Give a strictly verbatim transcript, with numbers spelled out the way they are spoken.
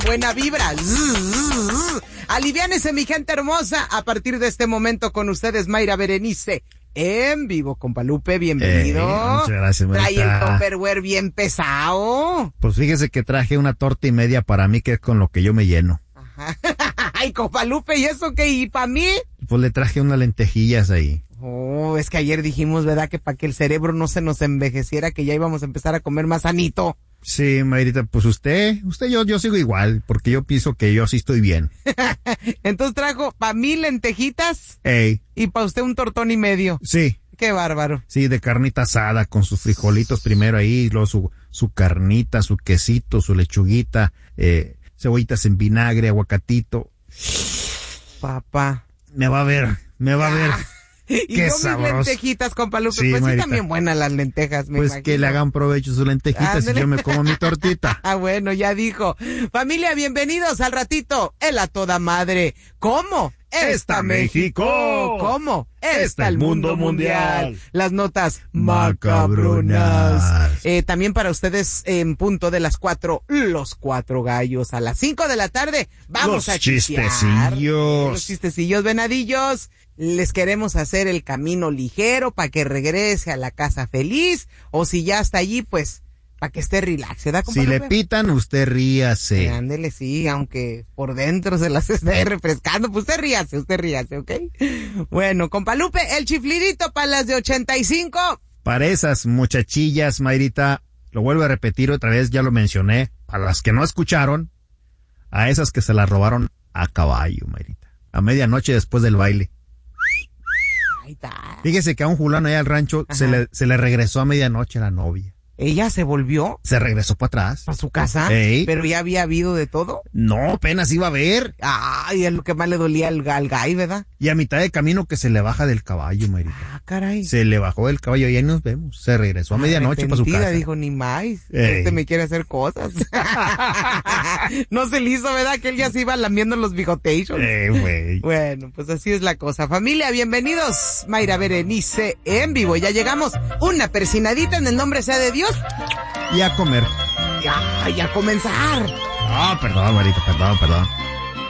buena vibra. Aliviánese, mi gente hermosa. A partir de este momento con ustedes, Mayra Berenice, en vivo, compa Lupe, bienvenido. Hey, muchas gracias, Marita. Trae el Tupperware bien pesado. Pues fíjese que traje una torta y media para mí, que es con lo que yo me lleno. Ajá. Ay, compa Lupe, ¿y eso qué? ¿Y para mí? Pues le traje unas lentejillas ahí. Oh, es que ayer dijimos, ¿verdad? Que para que el cerebro no se nos envejeciera, que ya íbamos a empezar a comer más sanito. Sí, Mayrita, pues usted, usted, yo, yo sigo igual, porque yo pienso que yo sí estoy bien. Entonces trajo para mí lentejitas. Ey. Y para usted un tortón y medio. Sí. Qué bárbaro. Sí, de carnita asada, con sus frijolitos primero ahí, luego su, su carnita, su quesito, su lechuguita, eh, cebollitas en vinagre, aguacatito. Papá. Me va a ver, me va a ver. Y qué yo sabroso. mis lentejitas, compa Lupe, Sí, pues Marita. sí también buenas las lentejas, me Pues imagino. que le hagan provecho sus lentejitas. Ándale. Y yo me como mi tortita. Ah, bueno, ya dijo. Familia, bienvenidos al ratito, el a toda madre. ¿Cómo? Está México. ¿Cómo? Está el mundo mundial. Las notas Macabronas. macabronas. Eh, también para ustedes, en punto de las cuatro, los cuatro gallos. A las cinco de la tarde, vamos Los a chistear. chistecillos. Los chistecillos, venadillos. Les queremos hacer el camino ligero para que regrese a la casa feliz. O si ya está allí, pues, para que esté relax, ¿verdad, compa Si le Lupe? pitan, usted ríase. Eh, ándele, sí, aunque por dentro se las esté refrescando, pues usted ríase, usted ríase, ¿ok? Bueno, compa Lupe, el chiflidito para las de ochenta y cinco. Para esas muchachillas, Mayrita, lo vuelvo a repetir otra vez, ya lo mencioné, para las que no escucharon, a esas que se las robaron a caballo, Mayrita, a medianoche después del baile. Ahí está. Fíjese que a un fulano allá al rancho se le, se le regresó a medianoche la novia. ¿Ella se volvió Se regresó para atrás. a su casa? Ey. Pero ya había habido de todo. No, apenas iba a ver. Ay, es lo que más le dolía al, al gay, ¿verdad? Y a mitad de camino que se le baja del caballo, Mayrita. Ah, caray. Se le bajó del caballo y ahí nos vemos. Se regresó a medianoche para su Arrepentida, casa. dijo, ni más. Ey. Este me quiere hacer cosas. No se le hizo, ¿verdad? Que él ya se iba lamiendo los bigotations. Eh, güey. Bueno, pues así es la cosa. Familia, bienvenidos. Mayra Berenice en vivo. Ya llegamos. Una persinadita en el nombre sea de Dios. Y a comer. Ya, y a comenzar. Ah, perdón, Marita, perdón, perdón.